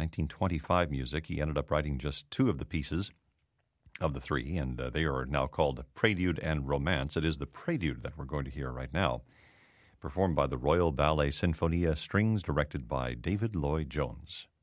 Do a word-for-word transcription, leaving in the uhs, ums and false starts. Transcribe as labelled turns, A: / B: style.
A: nineteen twenty-five music. He ended up writing just two of the pieces of the three, and uh, they are now called Prelude and Romance. It is the Prelude that we're going to hear right now, performed by the Royal Ballet Sinfonia Strings, directed by David Lloyd Jones.